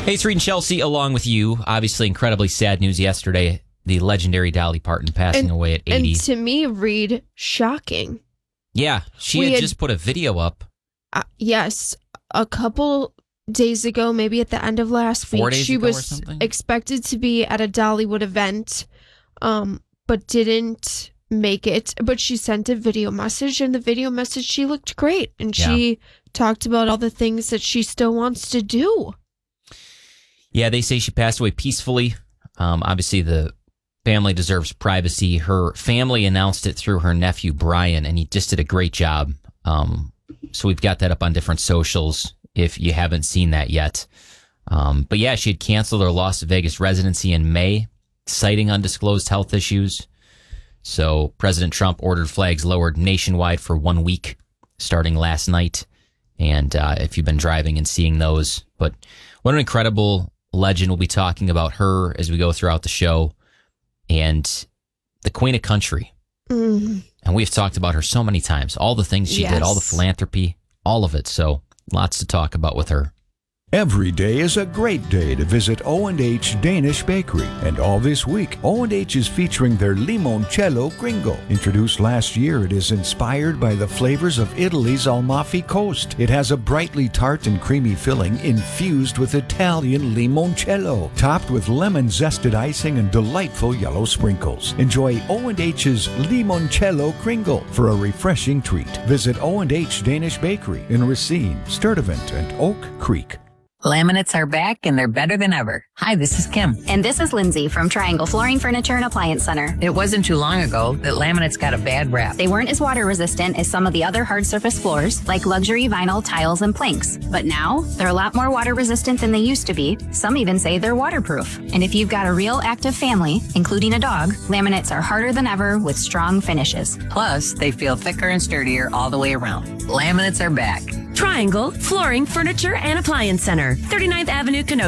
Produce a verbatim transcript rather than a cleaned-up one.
Hey, it's Reed and Chelsea along with you. Obviously, incredibly sad news yesterday. The legendary Dolly Parton passing and, away at eighty. And to me, Reed, shocking. Yeah, she We had, had- just put a video up. Uh, yes, a couple days ago, maybe at the end of last Four week, days she ago or was something? expected to be at a Dollywood event, um, but didn't make it. But she sent a video message, and the video message, she looked great. And she talked about all the things that she still wants to do. Yeah, they say she passed away peacefully. Um, obviously, the family deserves privacy. Her family announced it through her nephew, Brian, and he just did a great job. Um, so we've got that up on different socials if you haven't seen that yet. Um, but yeah, she had canceled her Las Vegas residency in May, citing undisclosed health issues. So President Trump ordered flags lowered nationwide for one week, starting last night. And uh, if you've been driving and seeing those, but what an incredible legend. We'll be talking about her as we go throughout the show, and the Queen of Country. Mm. And we've talked about her so many times, all the things she Yes. did, all the philanthropy, all of it. So lots to talk about with her. Every day is a great day to visit O and H Danish Bakery. And all this week, O and H is featuring their Limoncello Gringo. Introduced last year, it is inspired by the flavors of Italy's Amalfi Coast. It has a brightly tart and creamy filling infused with Italian limoncello, topped with lemon-zested icing and delightful yellow sprinkles. Enjoy O and H's Limoncello Gringo for a refreshing treat. Visit O and H Danish Bakery in Racine, Sturtevant, and Oak Creek. Laminates are back and they're better than ever. Hi, this is Kim. And this is Lindsay from Triangle Flooring Furniture and Appliance Center. It wasn't too long ago that laminates got a bad rap. They weren't as water resistant as some of the other hard surface floors, like luxury vinyl tiles and planks. But now, they're a lot more water resistant than they used to be. Some even say they're waterproof. And if you've got a real active family, including a dog, laminates are harder than ever with strong finishes. Plus, they feel thicker and sturdier all the way around. Laminates are back. Triangle Flooring Furniture and Appliance Center, thirty-ninth Avenue, Kenosha.